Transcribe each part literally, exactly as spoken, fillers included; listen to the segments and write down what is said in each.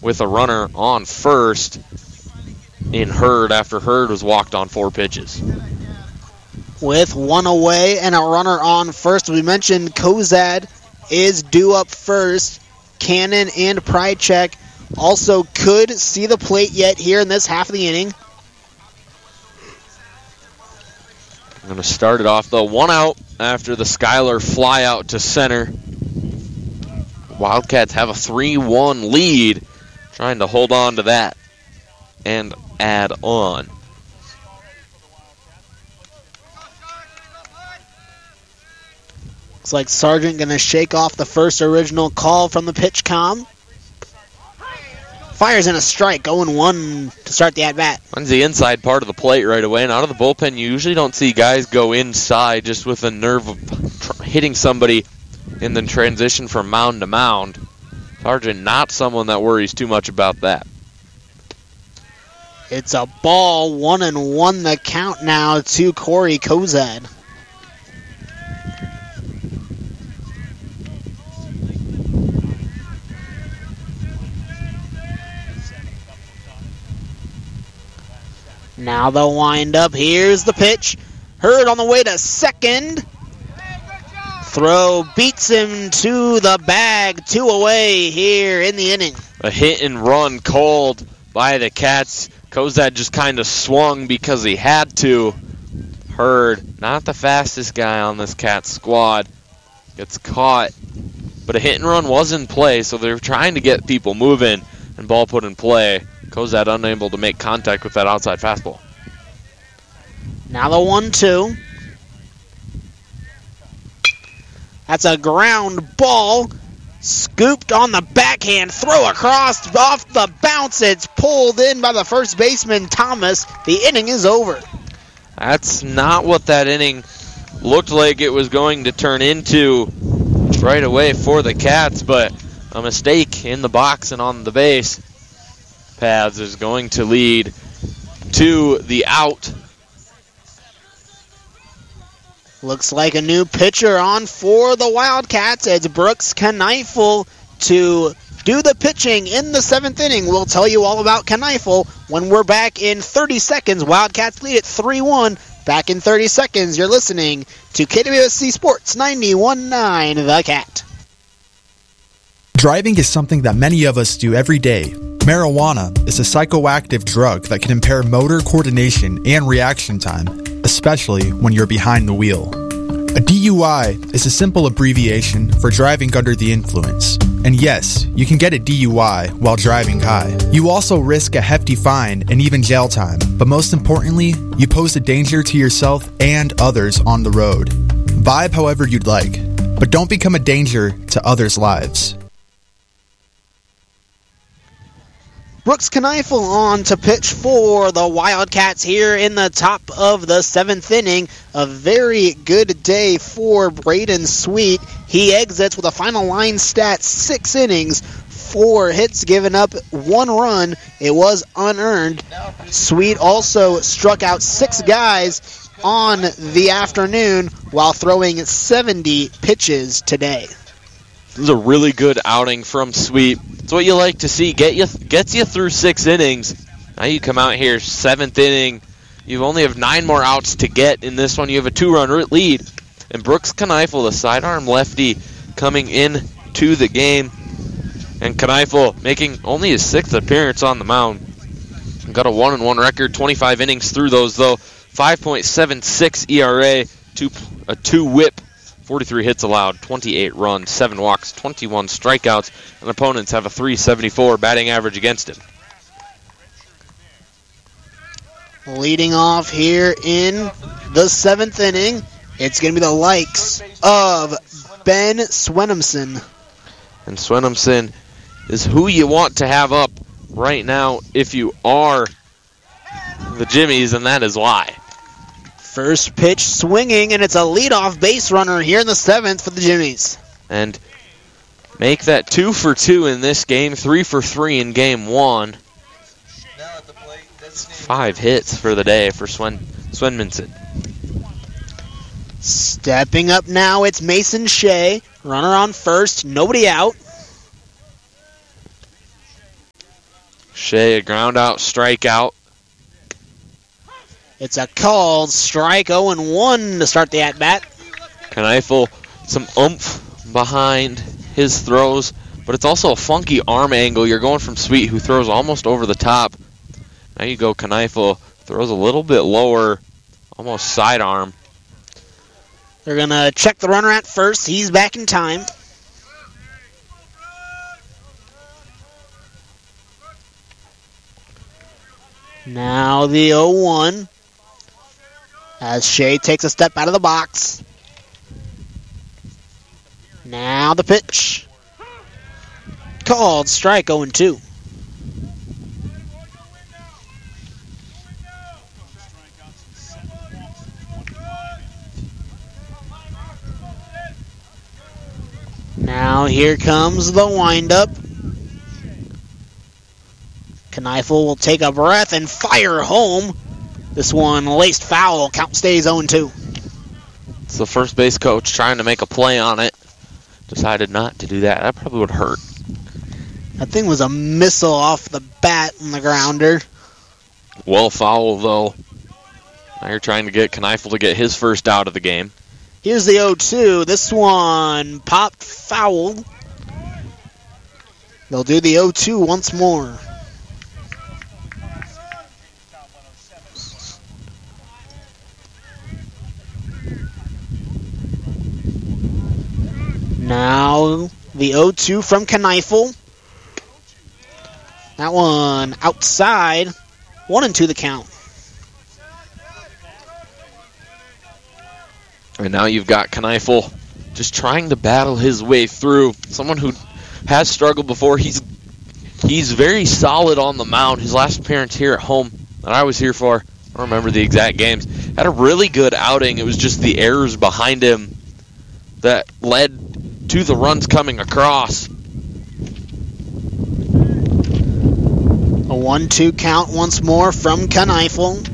with a runner on first in Hurd after Hurd was walked on four pitches. With one away and a runner on first, we mentioned Kozad is due up first. Cannon and Prychek also could see the plate yet here in this half of the inning. I'm going to start it off, though. One out after the Skyler fly out to center. Wildcats have a three one lead, trying to hold on to that and add on. Looks like Sargent going to shake off the first original call from the pitch comm. Fires in a strike, going one to start the at-bat. Runs the inside part of the plate right away, and out of the bullpen, you usually don't see guys go inside just with a nerve of tr- hitting somebody in the transition from mound to mound. Sargent, not someone that worries too much about that. It's a ball, one and one the count now to Corey Kozad. Now the windup. Here's the pitch. Hurd on the way to second. Throw beats him to the bag. Two away here in the inning. A hit and run called by the Cats. Kozad just kind of swung because he had to. Hurd, not the fastest guy on this Cats squad, gets caught. But a hit and run was in play, so they're trying to get people moving and ball put in play. Kozad unable to make contact with that outside fastball. Now the one two. That's a ground ball. Scooped on the backhand. Throw across off the bounce. It's pulled in by the first baseman, Thomas. The inning is over. That's not what that inning looked like it was going to turn into right away for the Cats, but a mistake in the box and on the base paths is going to lead to the out. Looks like a new pitcher on for the Wildcats. It's Brooks Kneifel to do the pitching in the seventh inning. We'll tell you all about Kneifel when we're back in thirty seconds. Wildcats lead at three one. Back in thirty seconds, you're listening to K W S C Sports ninety-one point nine The Cat. Driving is something that many of us do every day. Marijuana is a psychoactive drug that can impair motor coordination and reaction time, especially when you're behind the wheel. A D U I is a simple abbreviation for driving under the influence. And yes, you can get a D U I while driving high. You also risk a hefty fine and even jail time, but most importantly, you pose a danger to yourself and others on the road. Vibe however you'd like, but don't become a danger to others' lives. Brooks Kneifel on to pitch for the Wildcats here in the top of the seventh inning. A very good day for Braden Sweet. He exits with a final line stat, six innings, four hits given up, one run. It was unearned. Sweet also struck out six guys on the afternoon while throwing seventy pitches today. This is a really good outing from Sweet. It's what you like to see. Get you gets you through six innings. Now you come out here, seventh inning. You only have nine more outs to get. In this one, you have a two-run lead. And Brooks Kneifel, the sidearm lefty, coming in to the game. And Kneifel making only his sixth appearance on the mound. Got a one and one record, twenty-five innings through those, though. five point seven six E R A, two, a two whip. forty-three hits allowed, twenty-eight runs, seven walks, twenty-one strikeouts, and opponents have a three seventy-four batting average against him. Leading off here in the seventh inning, it's going to be the likes of Ben Swenomson. And Swenomson is who you want to have up right now if you are the Jimmies, and that is why. First pitch swinging, and it's a leadoff base runner here in the seventh for the Jimmies. And make that two for two in this game, three for three in game one. Five hits for the day for Swen Swenmanson. Stepping up now, it's Mason Shea. Runner on first, nobody out. Shea, a ground out, strikeout. It's a called strike, oh and one to start the at-bat. Kneifel, some oomph behind his throws, but it's also a funky arm angle. You're going from Sweet, who throws almost over the top. Now you go Kneifel, throws a little bit lower, almost sidearm. They're going to check the runner at first. He's back in time. Now the oh one. As Shea takes a step out of the box. Now the pitch. Called strike, oh and two. Now here comes the windup. Kneifel will take a breath and fire home. This one laced foul. Count stays oh and two. It's the first base coach trying to make a play on it. Decided not to do that. That probably would hurt. That thing was a missile off the bat in the grounder. Well foul, though. Now you're trying to get Kneifel to get his first out of the game. Here's the oh two. This one popped foul. They'll do the oh two once more. Now the oh two from Kneifel. That one outside. One and two the count. And now you've got Kneifel just trying to battle his way through. Someone who has struggled before. He's he's very solid on the mound. His last appearance here at home that I was here for, I don't remember the exact games, had a really good outing. It was just the errors behind him that led to the runs coming across. A one two count once more from Kneifel.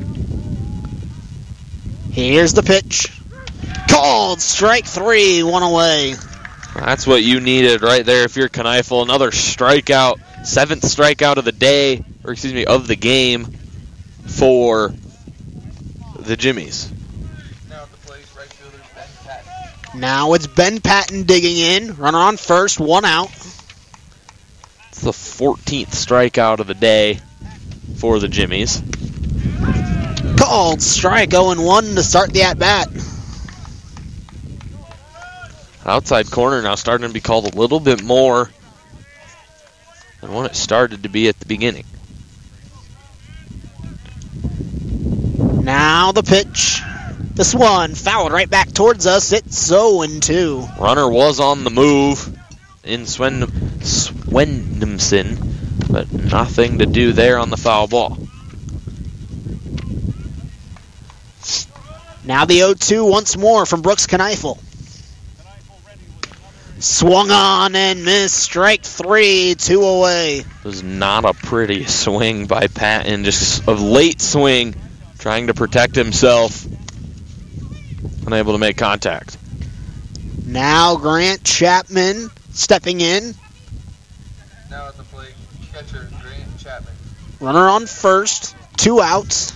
Here's the pitch. Called strike three, one away. That's what you needed right there if you're Kneifel. Another strikeout, seventh strikeout of the day, or excuse me, of the game for the Jimmies. Now at the plate, right fielder Ben Patton. Now it's Ben Patton digging in. Runner on first, one out. It's the fourteenth strikeout of the day for the Jimmies. Called strike, oh and one to start the at-bat. Outside corner now starting to be called a little bit more than what it started to be at the beginning. Now the pitch. This one fouled right back towards us. It's oh and two. Runner was on the move in Swen- Swendomson, but nothing to do there on the foul ball. Now the oh two once more from Brooks Kneifel. Swung on and missed. Strike three, two away. It was not a pretty swing by Patton. Just a late swing, trying to protect himself. Unable to make contact. Now Grant Chapman stepping in. Now at the plate, catcher Grant Chapman. Runner on first, two outs.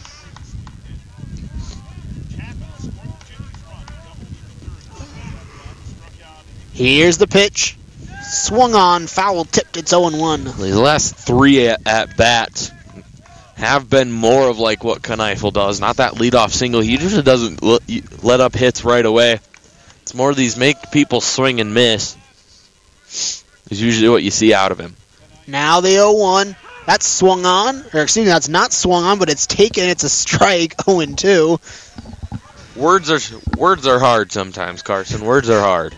Here's the pitch. Swung on, foul tipped, it's oh and one. The last three at, at bats have been more of like what Kneifel does. Not that leadoff single. He usually doesn't l- let up hits right away. It's more of these make people swing and miss. Is usually what you see out of him. Now the oh one. That's swung on. Or excuse me, that's not swung on, but it's taken. It's a strike, oh and two. Words are words are hard sometimes, Carson. Words are hard.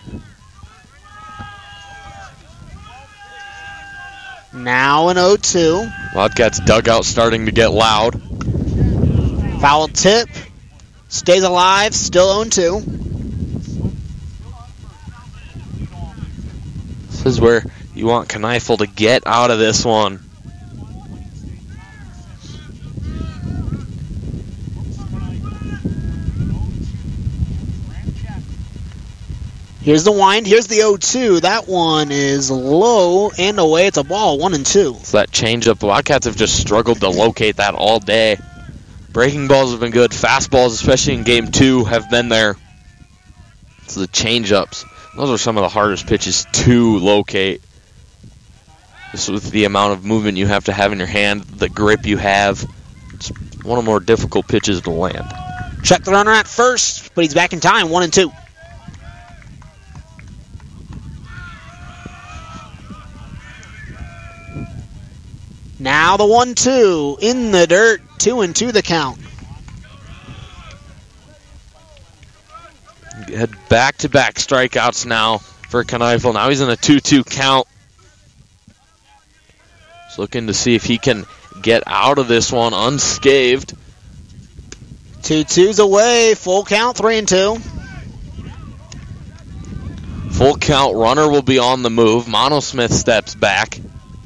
Now an oh two. Wildcats dugout starting to get loud. Foul tip. Stays alive. Still oh and two. This is where you want Kneifel to get out of this one. Here's the wind. Here's the oh two. That one is low and away. It's a ball, one and two. So that changeup, the Wildcats have just struggled to locate that all day. Breaking balls have been good. Fastballs, especially in game two, have been there. So the changeups, those are some of the hardest pitches to locate. Just with the amount of movement you have to have in your hand, the grip you have. It's one of the more difficult pitches to land. Check the runner at first, but he's back in time, one and two. Now the one two in the dirt, two and two the count. Had back-to-back strikeouts now for Kneifel. Now he's in a two two count. Just looking to see if he can get out of this one unscathed. Two twos away, full count, three and two. Full count, runner will be on the move. Monosmith steps back.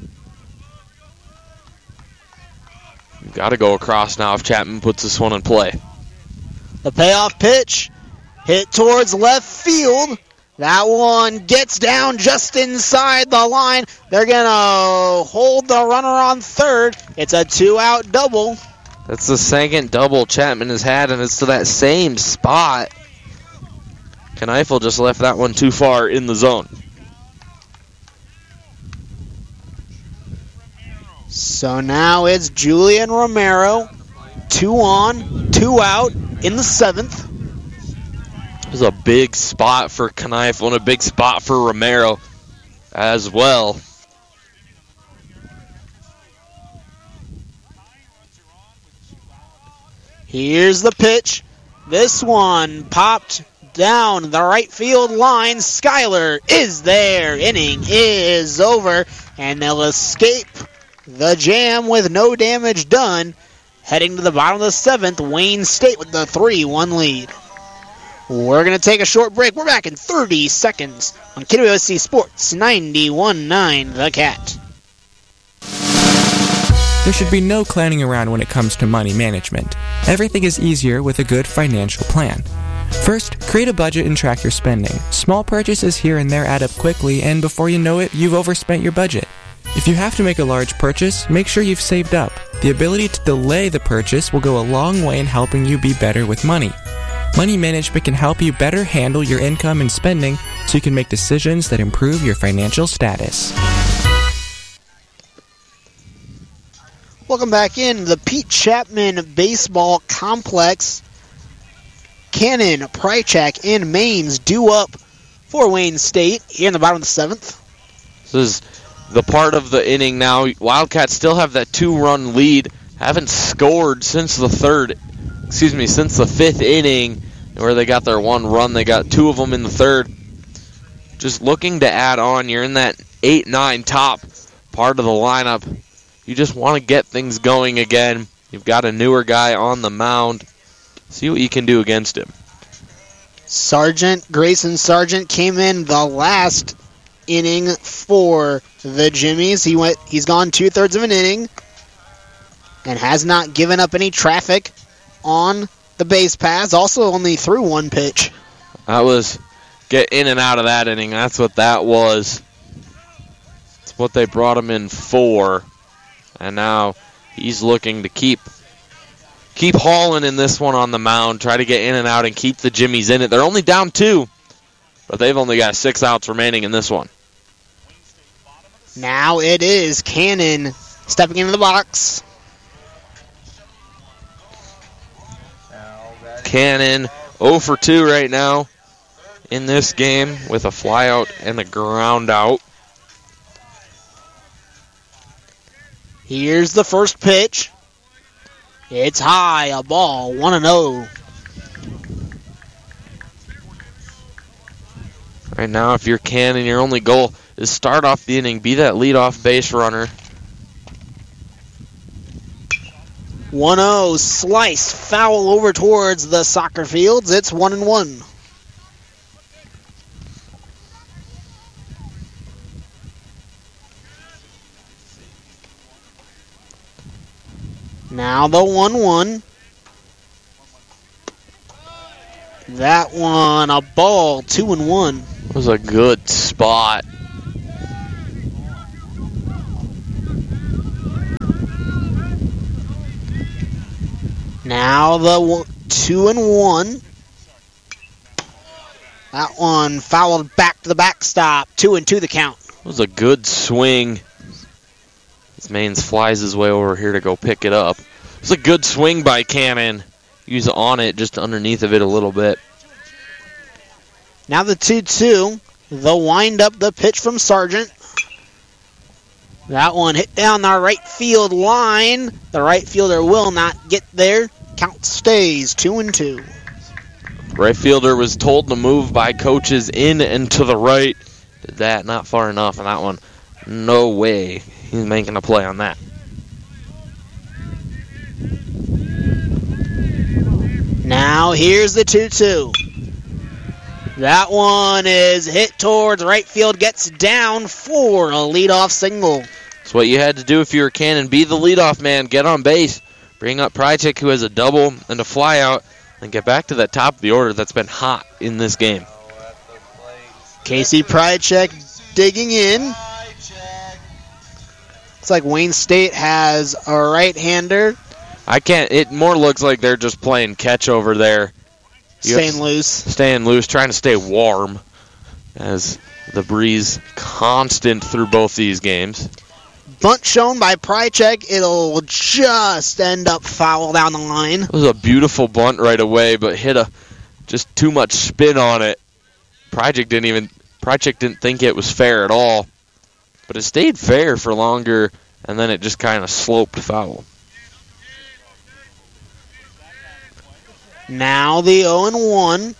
Got to go across now if Chapman puts this one in play. The payoff pitch hit towards left field. That one gets down just inside the line. They're going to hold the runner on third. It's a two-out double. That's the second double Chapman has had, and it's to that same spot. Kneifel just left that one too far in the zone. So now it's Julian Romero, two on, two out in the seventh. This is a big spot for Kneifel and a big spot for Romero as well. Here's the pitch. This one popped down the right field line. Skyler is there. Inning is over, and they'll escape the jam with no damage done. Heading to the bottom of the seventh, Wayne State with the three one lead. We're going to take a short break. We're back in thirty seconds on K W S C Sports ninety-one point nine The Cat. There should be no clowning around when it comes to money management. Everything is easier with a good financial plan. First, create a budget and track your spending. Small purchases here and there add up quickly, and before you know it, you've overspent your budget. If you have to make a large purchase, make sure you've saved up. The ability to delay the purchase will go a long way in helping you be better with money. Money management can help you better handle your income and spending so you can make decisions that improve your financial status. Welcome back in the Pete Chapman Baseball Complex. Cannon, Prychak, and Maines due up for Wayne State here in the bottom of the seventh. This is the part of the inning now. Wildcats still have that two-run lead. Haven't scored since the third, excuse me, since the fifth inning where they got their one run. They got two of them in the third. Just looking to add on. You're in that eight nine top part of the lineup. You just want to get things going again. You've got a newer guy on the mound. See what you can do against him. Sargent, Grayson Sargent came in the last inning for the Jimmies. He went. He's gone two-thirds of an inning and has not given up any traffic on the base paths. Also only threw one pitch. That was get in and out of that inning. That's what that was. It's what they brought him in for. And now he's looking to keep keep hauling in this one on the mound, try to get in and out and keep the Jimmies in it. They're only down two, but they've only got six outs remaining in this one. Now it is Cannon stepping into the box. Cannon oh for two right now in this game with a flyout and a ground out. Here's the first pitch. It's high, a ball, one and oh. Right now, if you're Cannon, your only goal is start off the inning, be that leadoff base runner. one oh, slice, foul over towards the soccer fields. It's one and one. Now the one one. That one, a ball, two and one. It was a good spot. Now the w- two and one. That one fouled back to the backstop. Two and two the count. It was a good swing. This Mains flies his way over here to go pick it up. It was a good swing by Cannon. He was on it, just underneath of it a little bit. Now the two two. The wind up the pitch from Sargent. That one hit down the right field line. The right fielder will not get there. Count stays two and two. Right fielder was told to move by coaches in and to the right. Did that, not far enough on that one. No way he's making a play on that. Now here's the two two. That one is hit towards right field, gets down for a leadoff single. That's what you had to do if you were Cannon. Be the leadoff man, get on base, bring up Prychik, who has a double and a flyout, and get back to the top of the order that's been hot in this game. Casey Prychik digging in. Looks like Wayne State has a right-hander. I can't, it more looks like they're just playing catch over there. Staying loose. Staying loose, trying to stay warm as the breeze constant through both these games. Bunt shown by Prychik. It'll just end up foul down the line. It was a beautiful bunt right away, but hit a just too much spin on it. Prychik didn't even Prychik didn't think it was fair at all. But it stayed fair for longer, and then it just kind of sloped foul. Now the oh and one.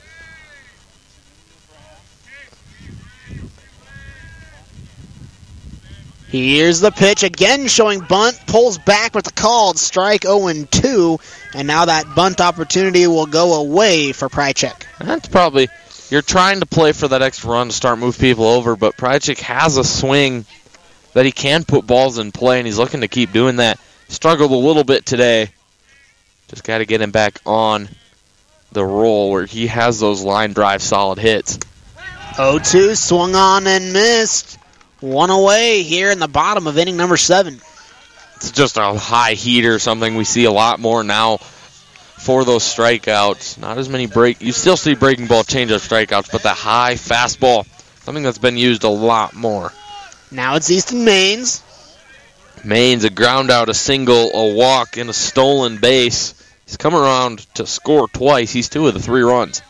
Here's the pitch, again showing bunt, pulls back with the called strike, oh and two, and now that bunt opportunity will go away for Prychik. That's probably, you're trying to play for that extra run to start move people over, but Prychik has a swing that he can put balls in play, and he's looking to keep doing that. Struggled a little bit today. Just got to get him back on the roll where he has those line drive solid hits. oh two, swung on and missed. One away here in the bottom of inning number seven. It's just a high heater, something we see a lot more now for those strikeouts. Not as many break. You still see breaking ball changeup strikeouts, but the high fastball, something that's been used a lot more. Now it's Easton Mains. Mains, a ground out, a single, a walk, and a stolen base. He's come around to score twice. He's two of the three runs.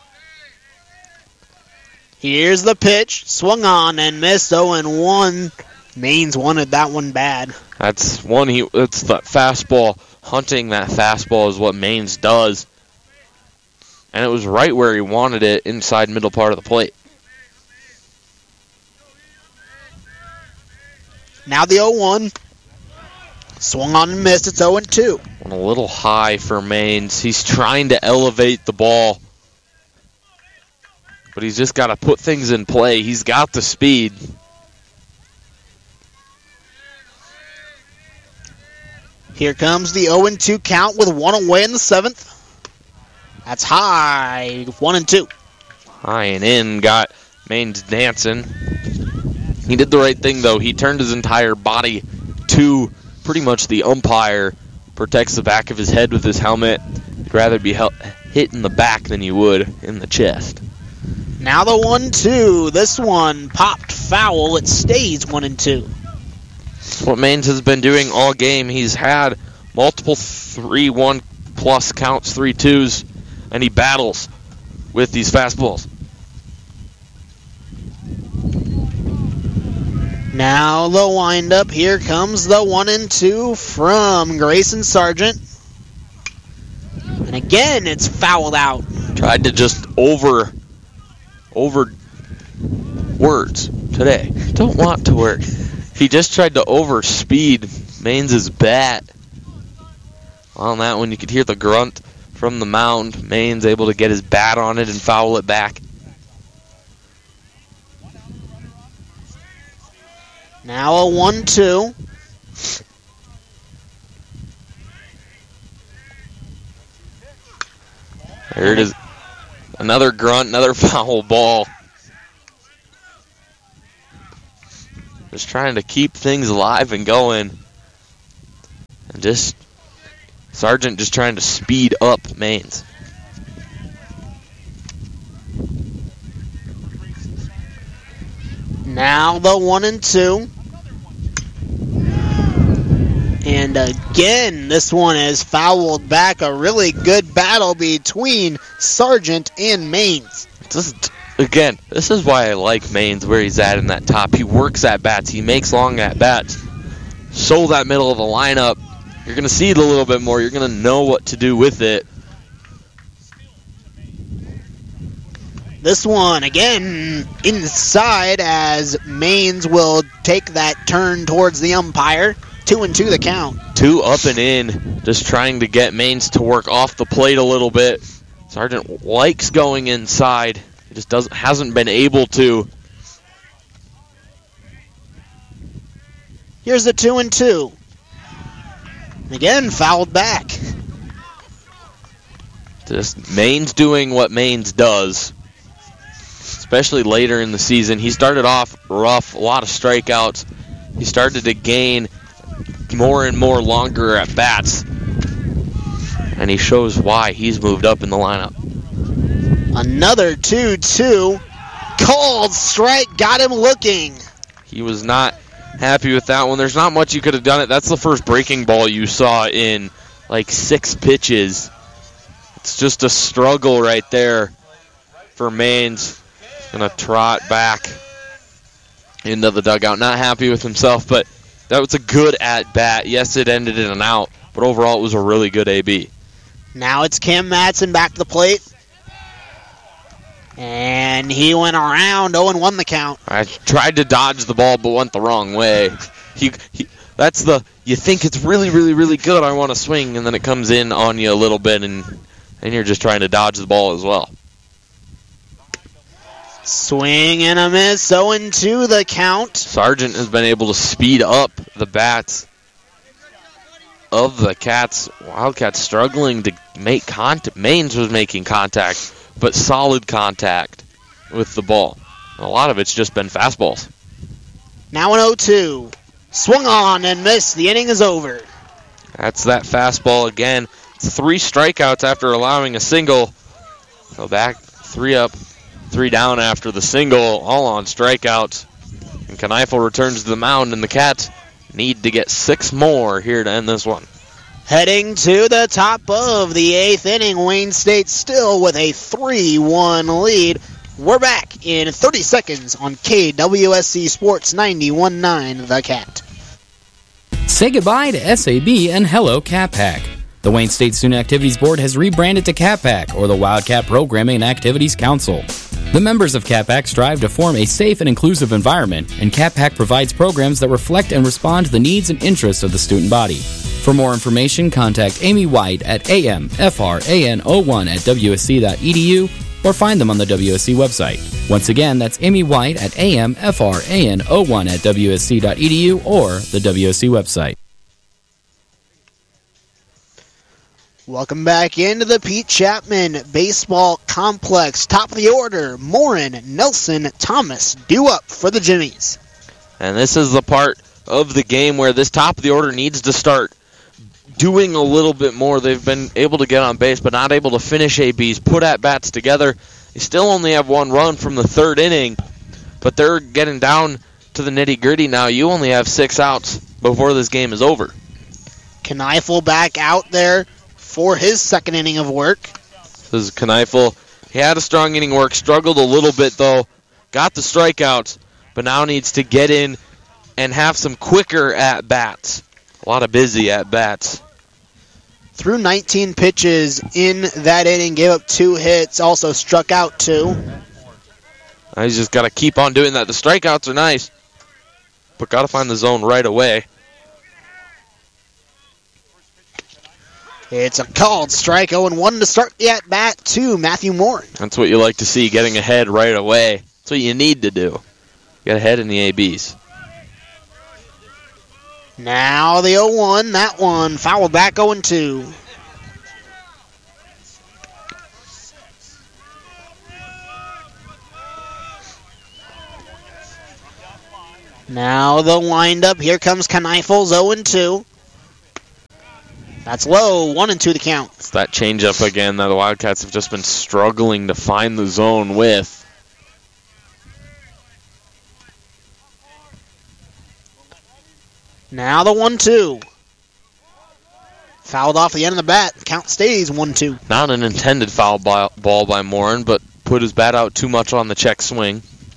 Here's the pitch. Swung on and missed. oh and one. Mains wanted that one bad. That's one. He. It's that fastball. Hunting that fastball is what Mains does. And it was right where he wanted it, inside middle part of the plate. Now the oh one. Swung on and missed. It's oh and two. A little high for Mains. He's trying to elevate the ball. But he's just got to put things in play. He's got the speed. Here comes the oh and two count with one away in the seventh. That's high. one and two. High and in. Got Mains dancing. He did the right thing, though. He turned his entire body to pretty much the umpire. Protects the back of his head with his helmet. He'd rather be hit in the back than you would in the chest. Now the one two. This one popped foul. It stays one and two. What Mains has been doing all game. He's had multiple three one plus counts, three twos, and he battles with these fastballs. Now the windup. Here comes the one and two from Grayson Sargent. And again, it's fouled out. Tried to just over, over words today. Don't want to work. He just tried to overspeed Mains' bat. On that one, you could hear the grunt from the mound. Mains able to get his bat on it and foul it back. Now a one two. There it is. Another grunt, another foul ball. just trying to keep things alive and going. And just Sargent just trying to speed up Mains. Now the one and two. And again, this one is fouled back. A really good battle between Sargent and Mains. Just, again, this is why I like Mains where he's at in that top. He works at bats. He makes long at bats. So that middle of the lineup, you're going to see it a little bit more. You're going to know what to do with it. This one, again, inside as Mains will take that turn towards the umpire. Two and two the count. Two up and in, just trying to get Mains to work off the plate a little bit. Sargent likes going inside. He just doesn't hasn't been able to. Here's the two and two. Again, fouled back. Just Mains doing what Mains does. Especially later in the season. He started off rough, a lot of strikeouts. He started to gain more and more longer at bats. And he shows why he's moved up in the lineup. Another two two. Called strike, got him looking. He was not happy with that one. There's not much you could have done it. That's the first breaking ball you saw in like six pitches. It's just a struggle right there for Mains. Gonna trot back into the dugout. Not happy with himself, but that was a good at-bat. Yes, it ended in an out, but overall it was a really good A B. Now it's Cam Madsen back to the plate. And he went around, oh and one the count. I tried to dodge the ball, but went the wrong way. He, he, that's the, you think it's really, really, really good, I want to swing, and then it comes in on you a little bit, and, and you're just trying to dodge the ball as well. Swing and a miss, oh and two the count. Sargent has been able to speed up the bats of the Cats. Wildcats struggling to make contact. Mains was making contact, but solid contact with the ball. A lot of it's just been fastballs. Now an oh two. Swung on and missed. The inning is over. That's that fastball again. It's three strikeouts after allowing a single. So back three up, three down after the single, all on strikeouts. And Kneifel returns to the mound, and the Cats need to get six more here to end this one. Heading to the top of the eighth inning, Wayne State still with a three one lead. We're back in thirty seconds on K W S C Sports ninety-one point nine The Cat. Say goodbye to S A B and hello Cat-Pack. The Wayne State Student Activities Board has rebranded to Cat-Pack, or the Wildcat Programming and Activities Council. The members of Cat-Pack strive to form a safe and inclusive environment, and Cat-Pack provides programs that reflect and respond to the needs and interests of the student body. For more information, contact Amy White at A M F R A N zero one at W S C dot E D U or find them on the W S C website. Once again, that's Amy White at A M F R A N zero one at W S C dot E D U or the W S C website. Welcome back into the Pete Chapman Baseball Complex. Top of the order, Morin, Nelson, Thomas due up for the Jimmies. And this is the part of the game where this top of the order needs to start doing a little bit more. They've been able to get on base, but not able to finish A Bs, put at-bats together. They still only have one run from the third inning, but they're getting down to the nitty-gritty now. You only have six outs before this game is over. Kneifel back out there for his second inning of work. This is Kneifel. He had a strong inning work, struggled a little bit though, got the strikeouts, but now needs to get in and have some quicker at-bats. A lot of busy at-bats. Threw nineteen pitches in that inning, gave up two hits, also struck out two. Now he's just got to keep on doing that. The strikeouts are nice, but got to find the zone right away. It's a called strike, oh and one to start the at-bat to Matthew Morin. That's what you like to see, getting ahead right away. That's what you need to do. Get ahead in the A Bs. Now the oh one, that one fouled back oh and two. Now the windup. Here comes Kneifels, oh and two. That's low, one and two the count. It's that changeup again that the Wildcats have just been struggling to find the zone with. Now the one two. Fouled off the end of the bat. Count stays one two. Not an intended foul ball by Morin, but put his bat out too much on the check swing.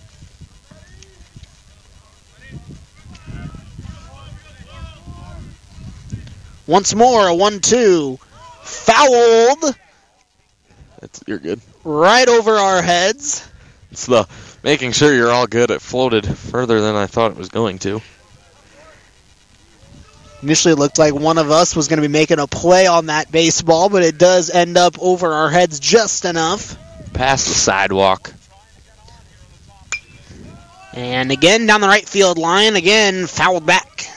Once more, a one two. Fouled. That's, you're good. Right over our heads. It's the making sure you're all good. It floated further than I thought it was going to. Initially, it looked like one of us was going to be making a play on that baseball, but it does end up over our heads just enough. Past the sidewalk. And again, down the right field line, again, fouled back.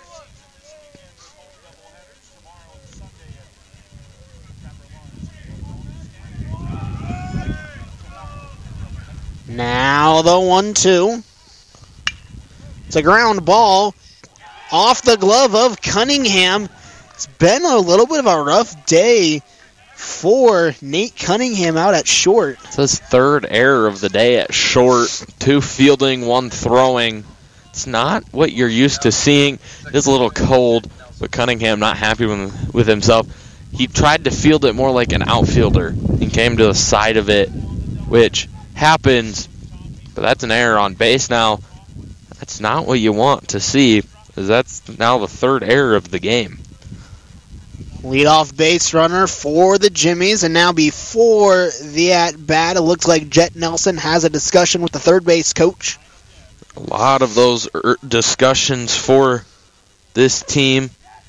Now the one two. It's a ground ball off the glove of Cunningham. It's been a little bit of a rough day for Nate Cunningham out at short. It's his third error of the day at short. Two fielding, one throwing. It's not what you're used to seeing. It is a little cold, but Cunningham not happy with, with himself. He tried to field it more like an outfielder and came to the side of it, which happens, but that's an error on base now. That's not what you want to see, because that's now the third error of the game. Leadoff base runner for the Jimmies, and now before the at-bat, it looks like Jet Nelson has a discussion with the third base coach. A lot of those er- discussions for this team.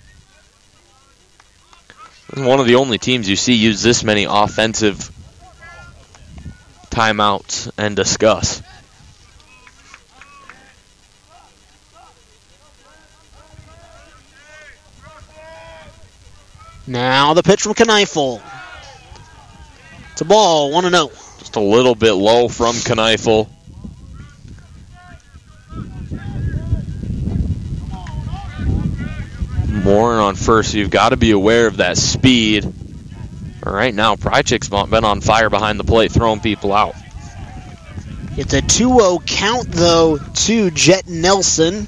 One of the only teams you see use this many offensive timeouts and discuss. Now the pitch from Kneifel. It's a ball, one and oh. Just a little bit low from Kneifel. Morin on first, so you've got to be aware of that speed. Right now, Prychik's been on fire behind the plate, throwing people out. It's a two oh count, though, to Jet Nelson.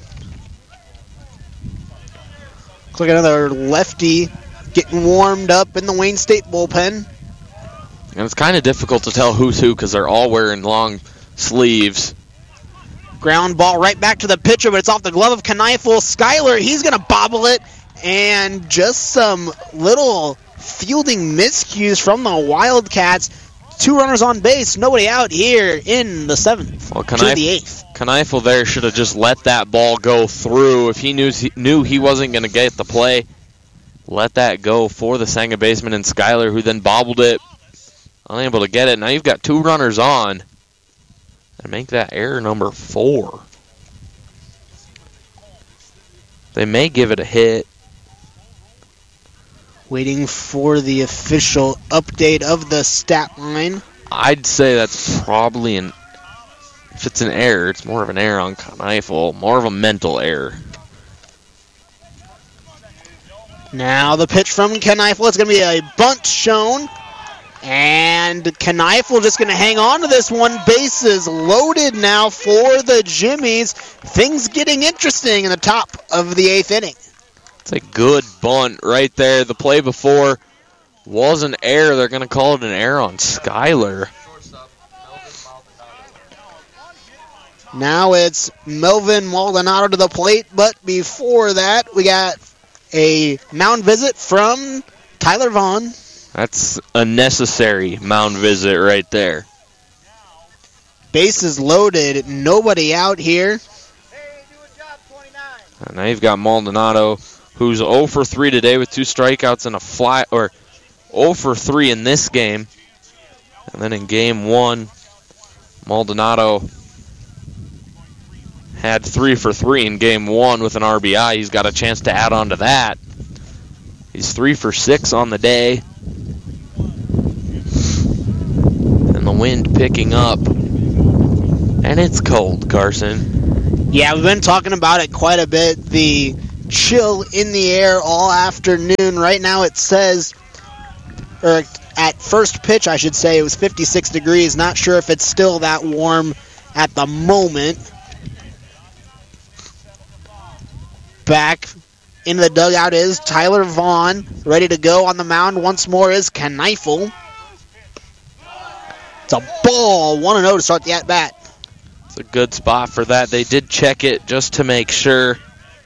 Looks like another lefty getting warmed up in the Wayne State bullpen. And it's kind of difficult to tell who's who because they're all wearing long sleeves. Ground ball right back to the pitcher, but it's off the glove of Kneifel. Skyler, he's going to bobble it. And just some little fielding miscues from the Wildcats. Two runners on base, nobody out here in the seventh. Well, to Kneif- the eighth. Kneifel there should have just let that ball go through. If he knew he, knew he wasn't going to get the play, let that go for the second baseman and Skyler, who then bobbled it, unable to get it. Now you've got two runners on. And make that error number four. They may give it a hit. Waiting for the official update of the stat line. I'd say that's probably an... If it's an error, it's more of an error on Kneifel. More of a mental error. Now the pitch from Kneifel. It's going to be a bunt shown. And Kneifel just going to hang on to this one. Bases loaded now for the Jimmies. Things getting interesting in the top of the eighth inning. It's a good bunt right there. The play before was an error. They're going to call it an error on Skyler. Now it's Melvin Maldonado to the plate, but before that, we got a mound visit from Tyler Vaughn. That's a necessary mound visit right there. Bases loaded, nobody out here. And now you've got Maldonado, who's oh for three today with two strikeouts and a fly, or oh for three in this game. And then in game one, Maldonado had three for three in game one with an R B I. He's got a chance to add on to that. He's three for six on the day. And the wind picking up. And it's cold, Carson. Yeah, we've been talking about it quite a bit. The chill in the air all afternoon. Right now it says, or at first pitch I should say, it was fifty-six degrees. Not sure if it's still that warm at the moment. Back into the dugout is Tyler Vaughn. Ready to go on the mound once more is Kneifel. It's a ball, one and oh to start the at-bat. It's a good spot for that. They did check it just to make sure.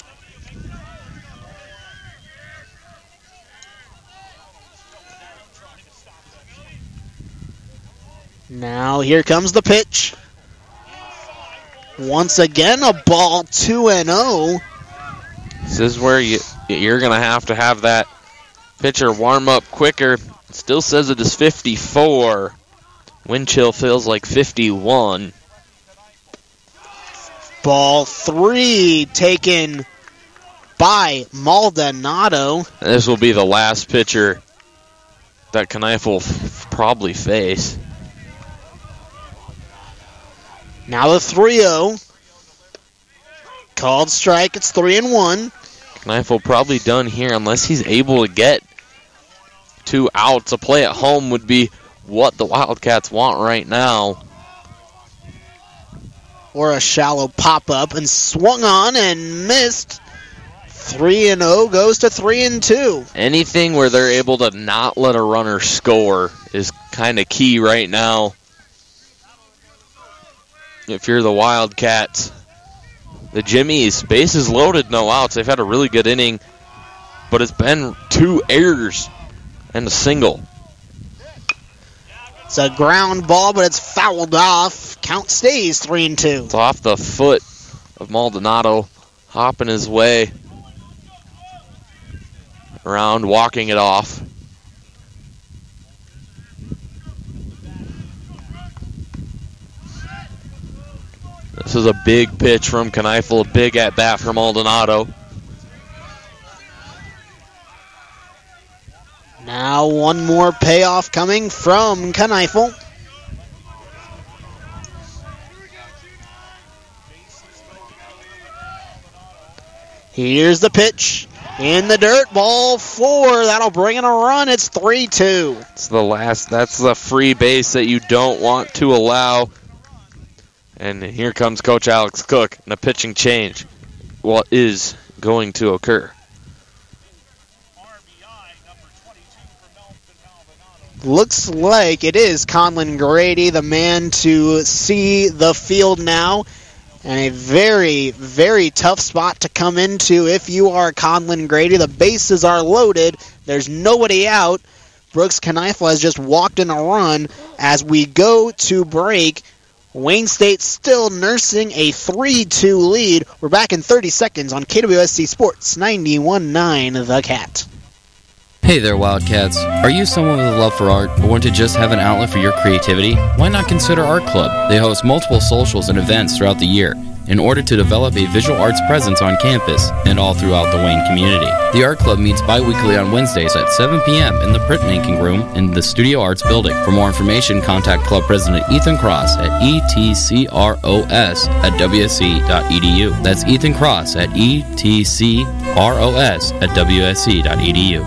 Now here comes the pitch. Once again, a ball, two and oh. This is where you, you're going to have to have that pitcher warm up quicker. It still says it is fifty-four. Wind chill feels like fifty-one. Ball three taken by Maldonado. This will be the last pitcher that Kneifel will f- probably face. Now the three oh. Called strike. It's three and one. Kneifel probably done here unless he's able to get two outs. A play at home would be what the Wildcats want right now. Or a shallow pop-up and swung on and missed. three and oh goes to three and two. Anything where they're able to not let a runner score is kind of key right now. If you're the Wildcats. The Jimmies, bases loaded, no outs. They've had a really good inning, but it's been two errors and a single. It's a ground ball, but it's fouled off. Count stays three and two. It's off the foot of Maldonado, hopping his way around, walking it off. This is a big pitch from Kneifel, a big at-bat from Maldonado. Now one more payoff coming from Kneifel. Here's the pitch. In the dirt, ball four. That'll bring in a run. It's three two. It's the last. That's the free base that you don't want to allow. And here comes Coach Alex Cook and a pitching change. What is going to occur? Looks like it is Conlon Grady, the man to see the field now. And a very, very tough spot to come into if you are Conlon Grady. The bases are loaded. There's nobody out. Brooks Kneifel has just walked in a run as we go to break. Wayne State still nursing a three two lead. We're back in thirty seconds on K W S C Sports ninety-one point nine The Cat. Hey there, Wildcats. Are you someone with a love for art or want to just have an outlet for your creativity? Why not consider Art Club? They host multiple socials and events throughout the year in order to develop a visual arts presence on campus and all throughout the Wayne community. The Art Club meets bi-weekly on Wednesdays at seven p.m. in the print and inking room in the Studio Arts building. For more information, contact Club President Ethan Cross at E T C R O S at W S C dot E D U. That's Ethan Cross at E T C R O S at W S C dot E D U.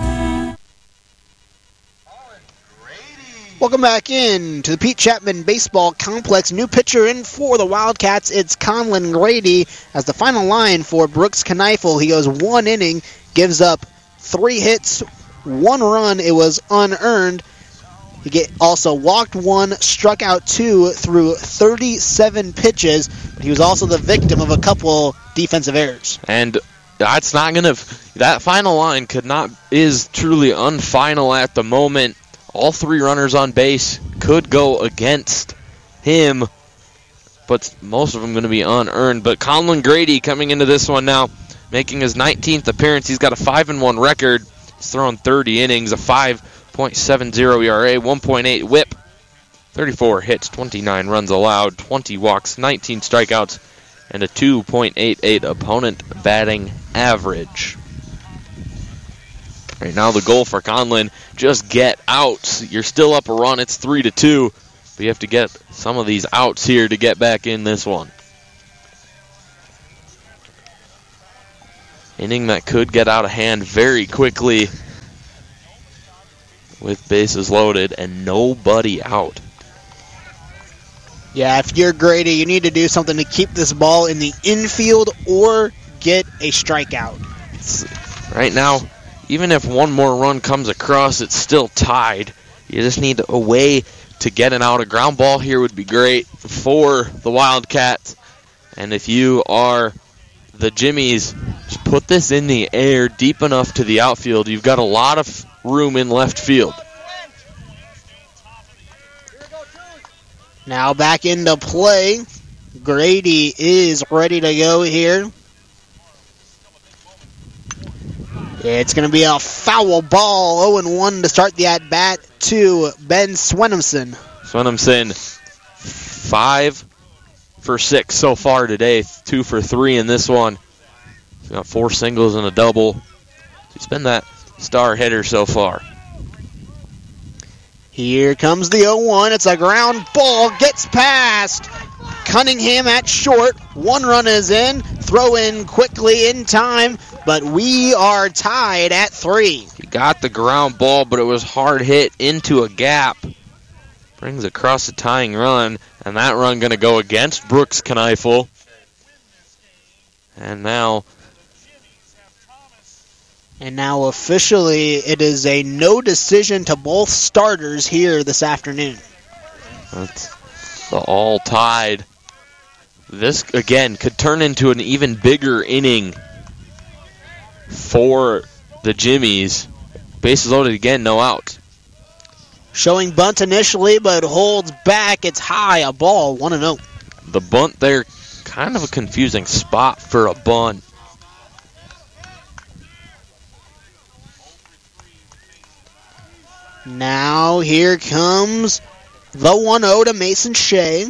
Welcome back in to the Pete Chapman Baseball Complex. New pitcher in for the Wildcats. It's Conlon Grady as the final line for Brooks Kneifel. He goes one inning, gives up three hits, one run. It was unearned. He get, also walked one, struck out two through thirty-seven pitches. But he was also the victim of a couple defensive errors. And that's not going to... That final line could not is truly unfinal at the moment. All three runners on base could go against him, but most of them going to be unearned. But Conlon Grady coming into this one now, making his nineteenth appearance. He's got a five and one record. He's thrown thirty innings, a five point seven oh E R A, one point eight whip, thirty-four hits, twenty-nine runs allowed, twenty walks, nineteen strikeouts, and a two point eight eight opponent batting average. Right now the goal for Conlon, just get outs. You're still up a run. It's three to two. But you have to get some of these outs here to get back in this one. inning that could get out of hand very quickly with bases loaded and nobody out. Yeah, if you're Grady, you need to do something to keep this ball in the infield or get a strikeout. It's, right now, even if one more run comes across, it's still tied. You just need a way to get an out. A ground ball here would be great for the Wildcats. And if you are the Jimmies, just put this in the air deep enough to the outfield. You've got a lot of room in left field. Now back into play. Grady is ready to go here. It's going to be a foul ball. oh and one to start the at-bat to Ben Swenomson. Swenomson, five for six so far today. Two for three in this one. He's got four singles and a double. He's been that star hitter so far. Here comes the oh one. It's a ground ball. Gets past Cunningham at short. One run is in. Throw in quickly in time, but we are tied at three. He got the ground ball, but it was hard hit into a gap. Brings across a tying run, and that run going to go against Brooks Kneifel. And now... And now officially it is a no decision to both starters here this afternoon. That's the all tied. This, again, could turn into an even bigger inning for the Jimmies. Bases loaded again, no outs. Showing bunt initially, but holds back. It's high, a ball, one and oh. The bunt there, kind of a confusing spot for a bunt. Now here comes the one oh to Mason Shea.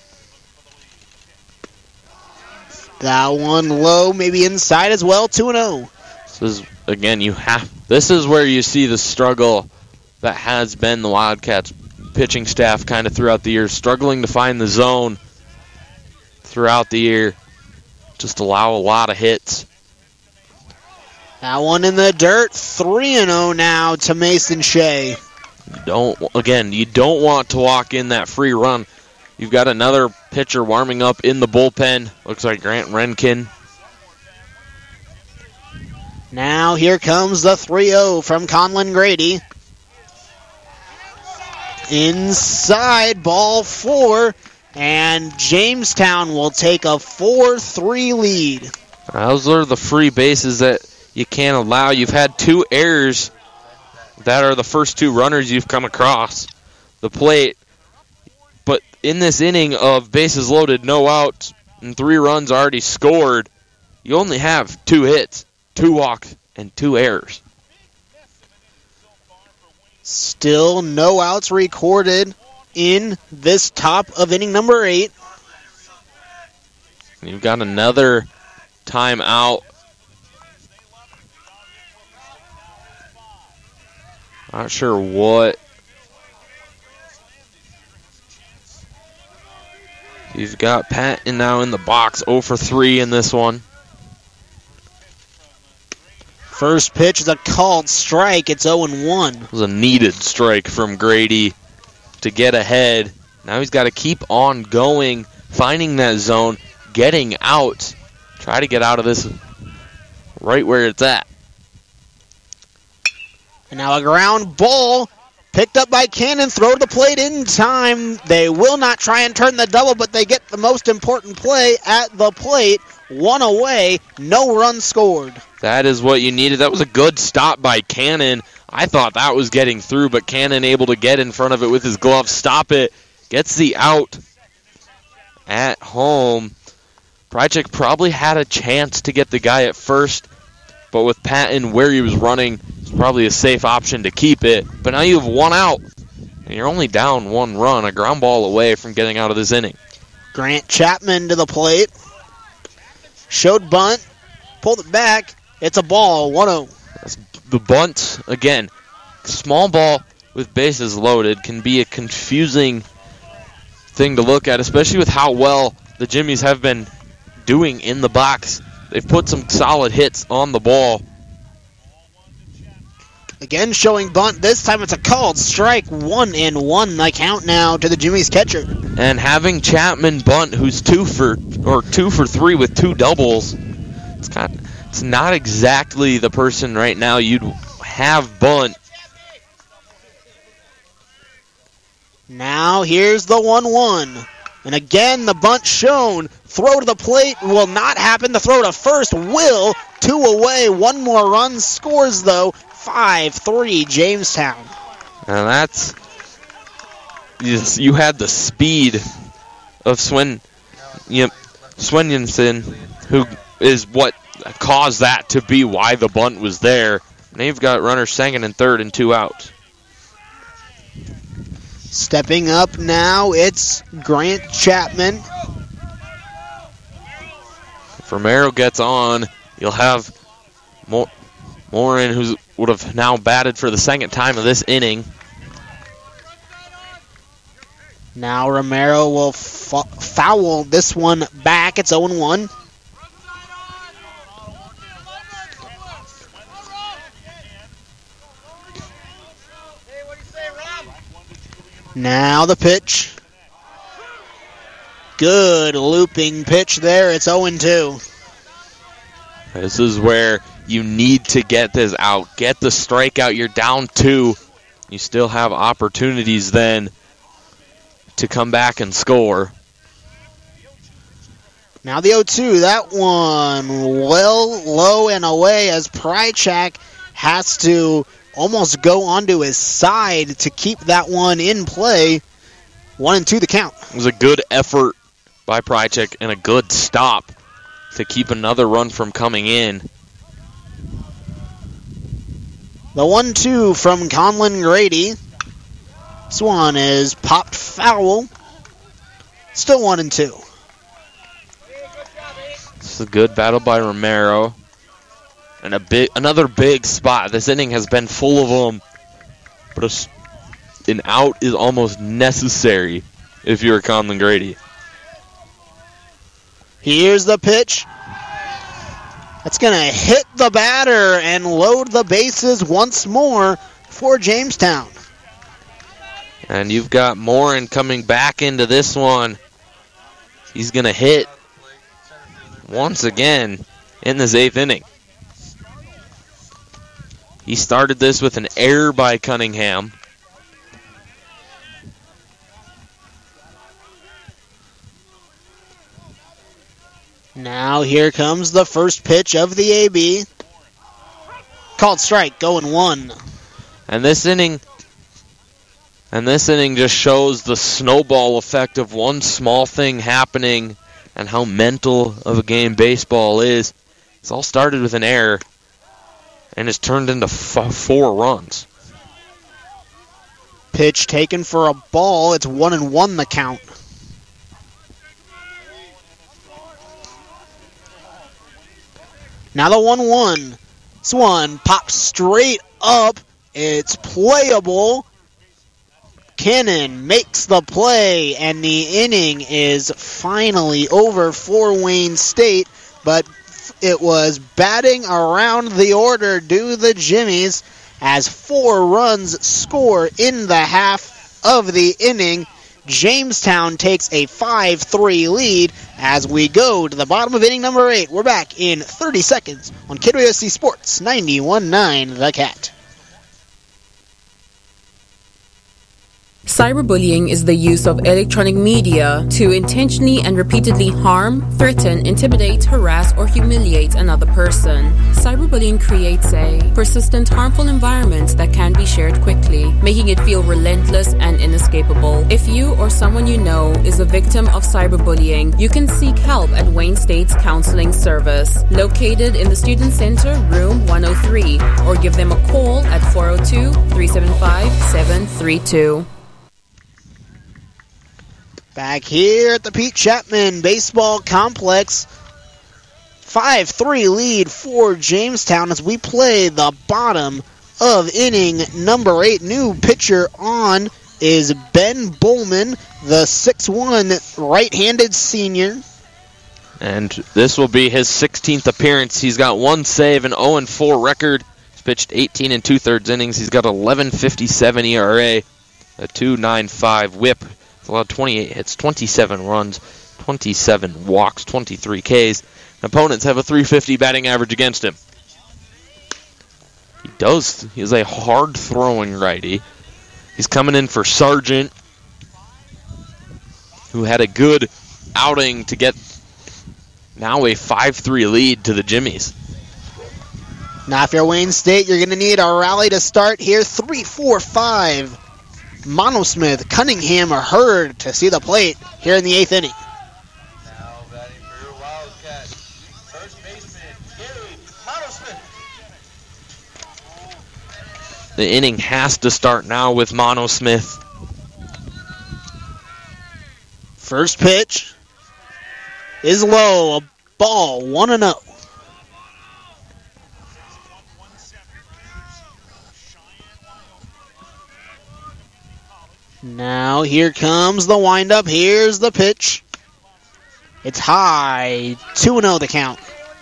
That one low, maybe inside as well, two and oh. This is, again, you have. This is where you see the struggle that has been the Wildcats pitching staff kind of throughout the year, struggling to find the zone throughout the year. Just allow a lot of hits. That one in the dirt, three and oh now to Mason Shea. You don't again, you don't want to walk in that free run. You've got another pitcher warming up in the bullpen. Looks like Grant Renkin. Now here comes the three oh from Conlon Grady. Inside, ball four, and Jamestown will take a four three lead. Those are the free bases that you can't allow. You've had two errors that are the first two runners you've come across the plate. But in this inning of bases loaded, no outs, and three runs already scored, you only have two hits, two walks, and two errors. Still no outs recorded in this top of inning number eight. You've got another timeout. Not sure what. You've got Patton now in the box, oh for three in this one. First pitch is a called strike. It's oh and one. It was a needed strike from Grady to get ahead. Now he's got to keep on going, finding that zone, getting out. Try to get out of this right where it's at. And now a ground ball picked up by Cannon. Throw to the plate in time. They will not try and turn the double, but they get the most important play at the plate. One away, no run scored. That is what you needed. That was a good stop by Cannon. I thought that was getting through, but Cannon able to get in front of it with his glove, stop it, gets the out at home. Prychek probably had a chance to get the guy at first, but with Patton where he was running, it's probably a safe option to keep it. But now you have one out, and you're only down one run, a ground ball away from getting out of this inning. Grant Chapman to the plate. Showed bunt, pulled it back. It's a ball, one oh. The bunt, again, small ball with bases loaded can be a confusing thing to look at, especially with how well the Jimmies have been doing in the box they've put some solid hits on the ball. Again showing bunt. This time it's a called strike. One and one the count now to the Jimmy's catcher. And having Chapman bunt, who's two for or two for three with two doubles, it's kind of, it's not exactly the person right now you'd have bunt. Now here's the one one. And again the bunt shown. Throw to the plate will not happen. The throw to first will. Two away. One more run. Scores though. five three Jamestown. And that's, you had the speed of Swen, yep, Swenjensen, who is what caused that to be why the bunt was there. Now you've got runners second and third and two outs. Stepping up now, it's Grant Chapman. If Romero gets on, you'll have Mo- Morin, who would have now batted for the second time of this inning. Now Romero will fa- foul this one back. It's oh and one. Now the pitch. Good looping pitch there. It's oh and two. This is where you need to get this out. Get the strikeout. You're down two. You still have opportunities then to come back and score. Now the oh two. That one well low and away as Prychak has to almost go onto his side to keep that one in play. One and two the count. It was a good effort by Prychak and a good stop to keep another run from coming in. The one two from Conlon Grady. This one is popped foul. Still one and two. It's a good battle by Romero. And a big, another big spot. This inning has been full of them. But a, an out is almost necessary if you're Conlon Grady. Here's the pitch. That's going to hit the batter and load the bases once more for Jamestown. And you've got Morin coming back into this one. He's going to hit once again in this eighth inning. He started this with an error by Cunningham. Now here comes the first pitch of the A B. Called strike, going one. And this inning, and this inning just shows the snowball effect of one small thing happening and how mental of a game baseball is. It's all started with an error and it's turned into f- four runs. Pitch taken for a ball. It's one and one the count. Now the one one. This one pops straight up. It's playable. Cannon makes the play, and the inning is finally over for Wayne State, but it was batting around the order due the Jimmies as four runs score in the half of the inning. Jamestown takes a five three lead as we go to the bottom of inning number eight. We're back in thirty seconds on K W S C Sports ninety-one point nine The Cat. Cyberbullying is the use of electronic media to intentionally and repeatedly harm, threaten, intimidate, harass, or humiliate another person. Cyberbullying creates a persistent, harmful environment that can be shared quickly, making it feel relentless and inescapable. If you or someone you know is a victim of cyberbullying, you can seek help at Wayne State's Counseling Service, located in the Student Center, room one oh three, or give them a call at four oh two, three seven five, seven three two. Back here at the Pete Chapman Baseball Complex, five three lead for Jamestown as we play the bottom of inning number eight. New pitcher on is Ben Bowman, the six one right-handed senior. And this will be his sixteenth appearance. He's got one save, an oh and four record. He's pitched eighteen and two-thirds innings. He's got eleven fifty-seven E R A, a two ninety-five whip. He's allowed twenty-eight hits, twenty-seven runs, twenty-seven walks, twenty-three Ks. Opponents have a three fifty batting average against him. He does. He is a hard-throwing righty. He's coming in for Sargent, who had a good outing to get now a five three lead to the Jimmies. Now if you're Wayne State, you're going to need a rally to start here. three four five. Monosmith, Cunningham, or Hurd to see the plate here in the eighth inning. Now batting for your Wildcats, first baseman, Gary Monosmith. The inning has to start now with Monosmith. First pitch is low, a ball, one and oh. Now here comes the windup. Here's the pitch. It's high, two and oh the count.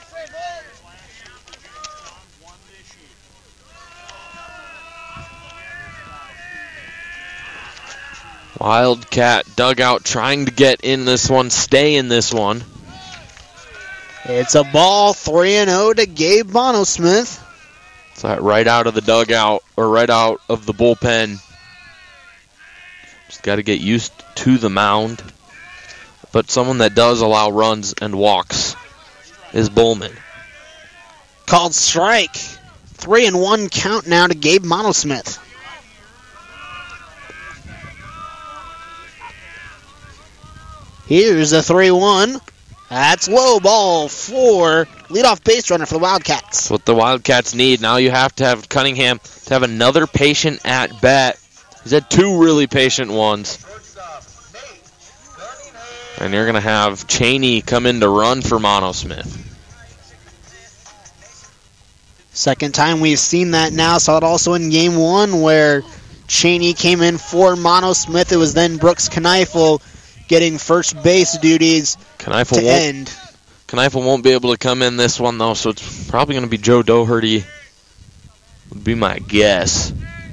Wildcat dugout trying to get in this one, stay in this one. It's a ball, three and oh to Gabe Monosmith. It's that right out of the dugout, or right out of the bullpen. Just got to get used to the mound. But someone that does allow runs and walks is Bowman. Called strike. Three and one count now to Gabe Monosmith. Here's a three one. That's low, ball four. Leadoff base runner for the Wildcats. That's what the Wildcats need. Now you have to have Cunningham to have another patient at bat. He's had two really patient ones. And you're going to have Cheney come in to run for Monosmith. Second time we've seen that now. Saw it also in game one where Cheney came in for Monosmith. It was then Brooks Kneifel getting first base duties Kneifel to won't, end. Kneifel won't be able to come in this one, though, so it's probably going to be Joe Doherty, would be my guess.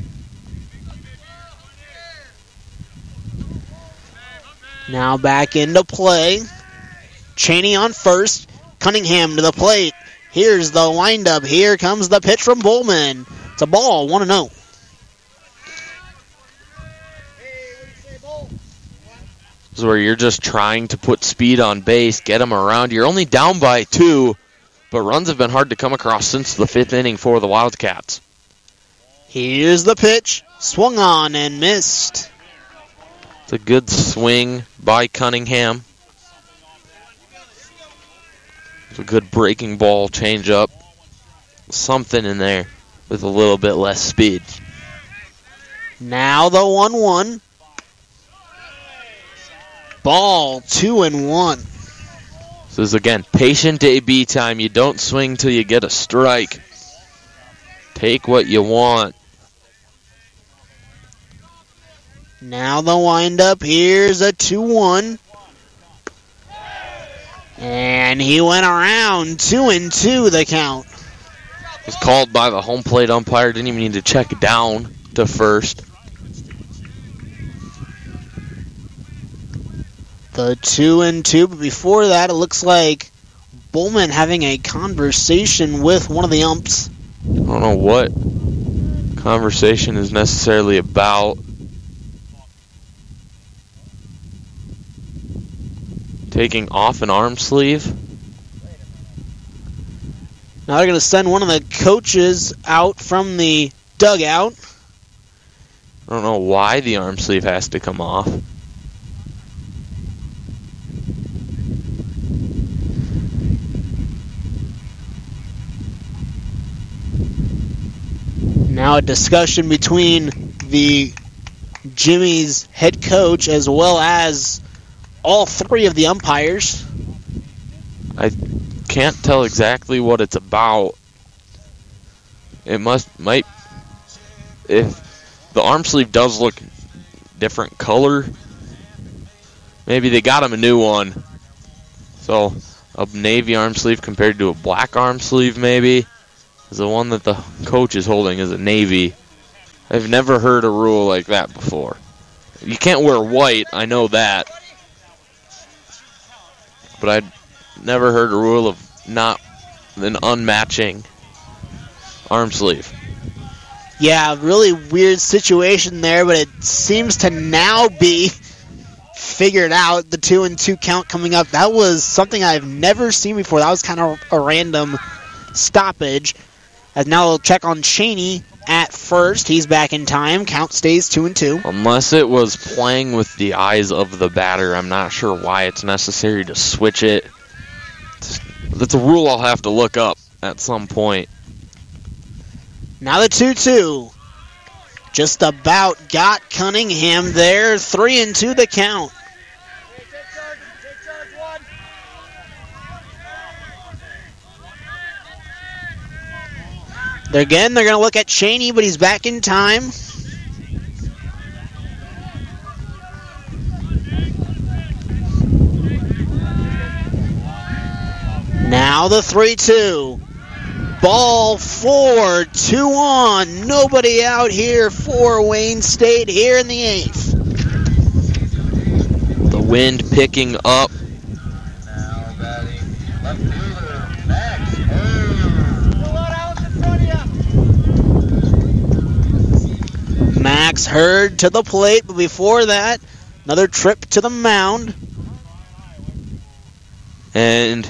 Now back into play. Cheney on first. Cunningham to the plate. Here's the windup. Here comes the pitch from Bowman. It's a ball, one and oh. This is where you're just trying to put speed on base, get them around. You're only down by two, but runs have been hard to come across since the fifth inning for the Wildcats. Here's the pitch. Swung on and missed. It's a good swing by Cunningham. It's a good breaking ball changeup. Something in there with a little bit less speed. Now the one one. Ball, two and one. This is, again, patient A B time. You don't swing till you get a strike. Take what you want. Now the windup. Here's a two one. And he went around. Two and two the count. It was called by the home plate umpire. Didn't even need to check down to first. The two and two, but before that, it looks like Bowman having a conversation with one of the umps. I don't know what conversation is necessarily about. Taking off an arm sleeve. Now they're going to send one of the coaches out from the dugout. I don't know why the arm sleeve has to come off. Now a discussion between the Jimmy's head coach as well as all three of the umpires. I can't tell exactly what it's about. It must, might, if the arm sleeve does look different color, maybe they got him a new one. So a navy arm sleeve compared to a black arm sleeve, maybe. The one that the coach is holding is a navy. I've never heard a rule like that before. You can't wear white, I know that. But I'd never heard a rule of not an unmatching arm sleeve. Yeah, really weird situation there, but it seems to now be figured out. The two and two count coming up. That was something I've never seen before. That was kind of a random stoppage. As now they'll check on Cheney at first. He's back in time. Count stays two and two. Unless it was playing with the eyes of the batter, I'm not sure why it's necessary to switch it. That's a rule I'll have to look up at some point. Now the two two. Just about got Cunningham there. Three and two the count. Again, they're going to look at Cheney, but he's back in time. Now the three two. Ball four, two on. Nobody out here for Wayne State here in the eighth. The wind picking up. Now batting left fielder, Max Hurd. Max Hurd to the plate, but before that, another trip to the mound. And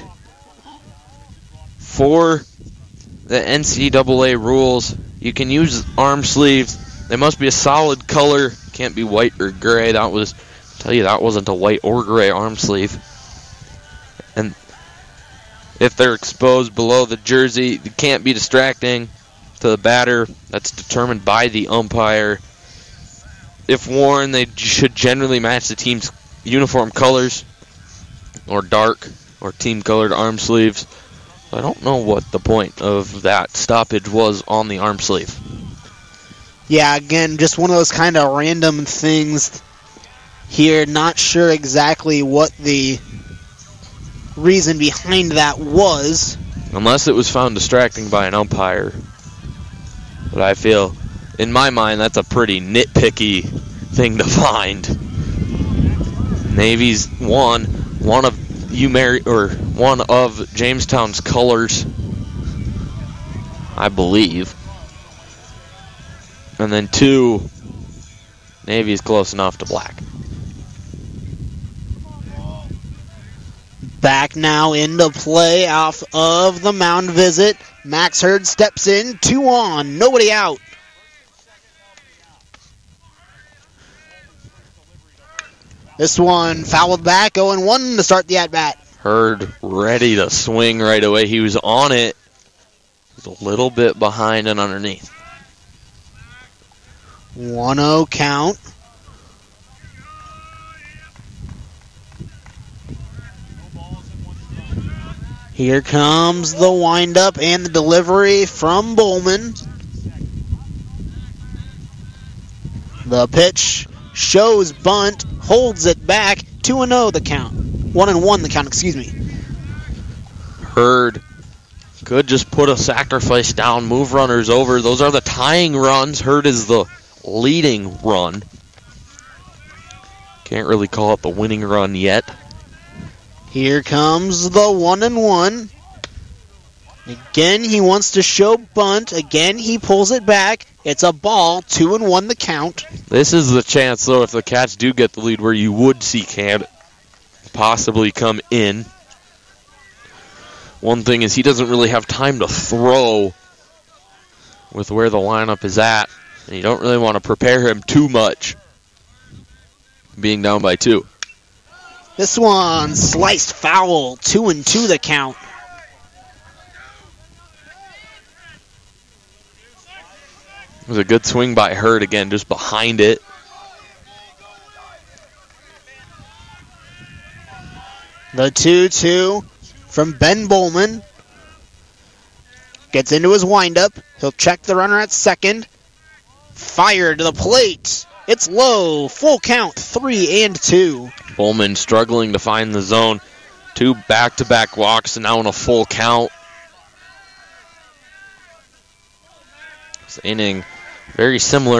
for the N C double A rules, you can use arm sleeves. They must be a solid color. Can't be white or gray. That was, I'll tell you, that wasn't a white or gray arm sleeve. And if they're exposed below the jersey, it can't be distracting to the batter. That's determined by the umpire. If worn, they should generally match the team's uniform colors, or dark or team-colored arm sleeves. I don't know what the point of that stoppage was on the arm sleeve. Yeah, again, just one of those kind of random things here. Not sure exactly what the reason behind that was. Unless it was found distracting by an umpire. But I feel, in my mind, that's a pretty nitpicky thing to find. Navy's won one of you Mary or one of Jamestown's colors, I believe. And then two, Navy's close enough to black. Back now into play off of the mound visit. Max Hurd steps in, two on, nobody out. This one fouled back, oh and one to start the at-bat. Hurd ready to swing right away. He was on it. He was a little bit behind and underneath. one oh count. Here comes the windup and the delivery from Bowman. The pitch shows bunt, holds it back, two and oh the count. one and one the count, excuse me. Hurd could just put a sacrifice down, move runners over. Those are the tying runs. Hurd is the leading run. Can't really call it the winning run yet. Here comes the one and one. Again, he wants to show bunt. Again, he pulls it back. It's a ball, two and one the count. This is the chance, though, if the Cats do get the lead, where you would see Cam possibly come in. One thing is he doesn't really have time to throw with where the lineup is at, and you don't really want to prepare him too much, being down by two. This one sliced foul, two and two the count. It was a good swing by Hurd again, just behind it. The two two from Ben Bowman. Gets into his windup. He'll check the runner at second. Fire to the plate. It's low. Full count, three and two. Bowman struggling to find the zone. Two back-to-back walks and now in a full count. This inning very similar